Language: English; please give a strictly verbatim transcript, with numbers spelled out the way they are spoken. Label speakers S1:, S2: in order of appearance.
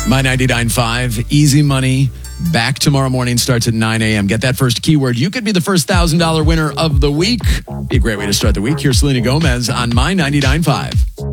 S1: My ninety-nine point five, easy money. Back tomorrow morning, starts at nine a.m. Get that first keyword. You could be the first one thousand dollars winner of the week. Be a great way to start the week. Here's Selena Gomez on My ninety-nine point five.